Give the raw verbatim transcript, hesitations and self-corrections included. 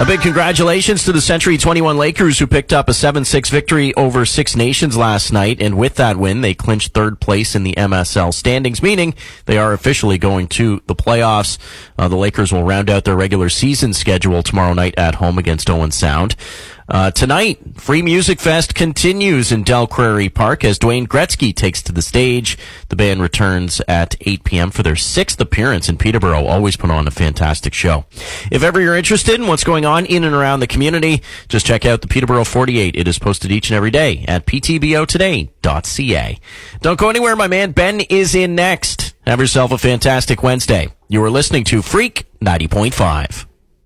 A big congratulations to the Century twenty-one Lakers, who picked up a seven six victory over Six Nations last night, and with that win, they clinched third place in the M S L standings, meaning they are officially going to the playoffs. Uh, the Lakers will round out their regular season schedule tomorrow night at home against Owen Sound. Uh, tonight, Free Music Fest continues in Del Prairie Park as Dwayne Gretzky takes to the stage. The band returns at eight p.m. for their sixth appearance in Peterborough. Always put on a fantastic show. If ever you're interested in what's going on in and around the community, just check out the Peterborough forty-eight. It is posted each and every day at p t b o today dot c a. Don't go anywhere, my man. Ben is in next. Have yourself a fantastic Wednesday. You are listening to Freak ninety point five.